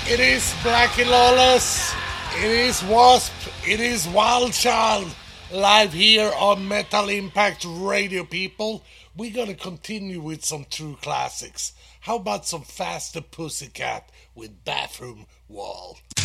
It is Blackie Lawless. It is Wasp. It is Wild Child. Live here on Metal Impact Radio, people. We're gonna continue with some true classics. How about some Faster Pussycat with Bathroom Wall?